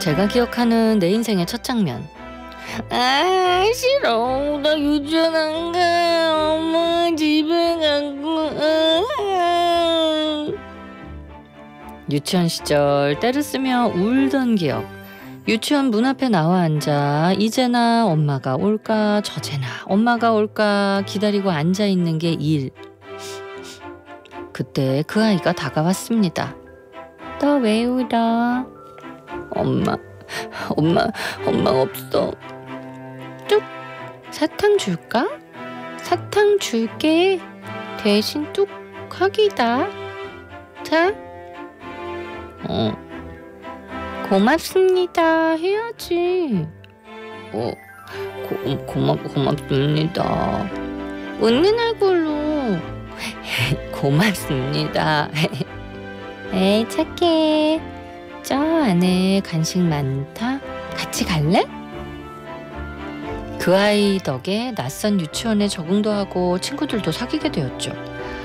제가 기억하는 내 인생의 첫 장면. 아, 싫어. 나 유치원 안 가. 엄마 집에 가고. 유치원 시절 때를 쓰며 울던 기억. 유치원 문 앞에 나와 앉아 이제나 엄마가 올까 저제나 엄마가 올까 기다리고 앉아 있는 게 일. 그때 그 아이가 다가왔습니다. 너 왜 울어? 엄마 없어. 뚝, 사탕 줄까? 사탕 줄게. 대신 뚝하기다. 자. 고맙습니다 해야지. 고맙습니다. 웃는 얼굴로. 고맙습니다. 에이 착해. 저 안에 간식 많다. 같이 갈래? 그 아이 덕에 낯선 유치원에 적응도 하고 친구들도 사귀게 되었죠.